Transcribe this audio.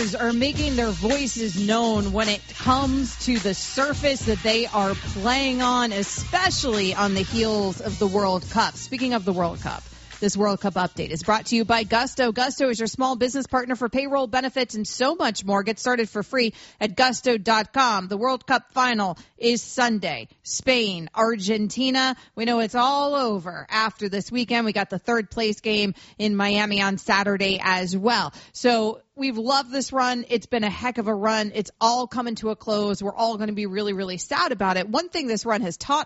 players are making their voices known when it comes to the surface that they are playing on, especially on the heels of the World Cup. Speaking of the World Cup, this World Cup update is brought to you by Gusto. Gusto is your small business partner for payroll, benefits, and so much more. Get started for free at gusto.com. The World Cup final is Sunday. Spain, Argentina. We know it's all over after this weekend. We got the third place game in Miami on Saturday as well. So we've loved this run. It's been a heck of a run. It's all coming to a close. We're all going to be really, really sad about it. One thing this run has taught